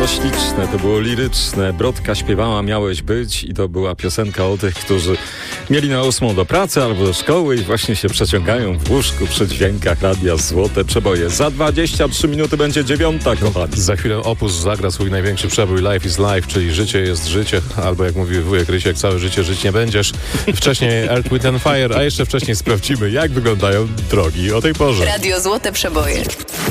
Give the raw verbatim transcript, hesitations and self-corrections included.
było śliczne, to było liryczne. Brodka śpiewała Miałeś być i to była piosenka o tych, którzy mieli na ósmą do pracy albo do szkoły i właśnie się przeciągają w łóżku przy dźwiękach radia Złote Przeboje. Za dwadzieścia trzy minuty będzie dziewiąta, kochani. Za chwilę Opus zagra swój największy przebój Life is Life, czyli życie jest życie, albo jak mówi wujek Rysiek, całe życie żyć nie będziesz. Wcześniej Earth, Wind and Fire, a jeszcze wcześniej sprawdzimy, jak wyglądają drogi o tej porze. Radio Złote Przeboje.